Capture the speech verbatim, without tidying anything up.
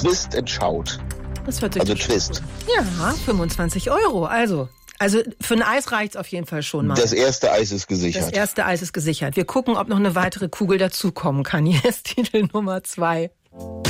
Twist and Shout. Das hört sich Also doch Twist. gut. Ja, fünfundzwanzig Euro. Also, also für ein Eis reicht's auf jeden Fall schon mal. Das erste Eis ist gesichert. Das erste Eis ist gesichert. Wir gucken, ob noch eine weitere Kugel dazukommen kann. Hier ist Titel Nummer zwei.